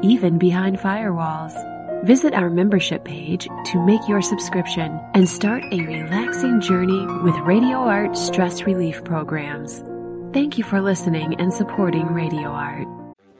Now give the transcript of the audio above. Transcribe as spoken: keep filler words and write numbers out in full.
even behind firewalls. Visit our membership page to make your subscription and start a relaxing journey with Radio Art stress relief programs. Thank you for listening and supporting Radio Art.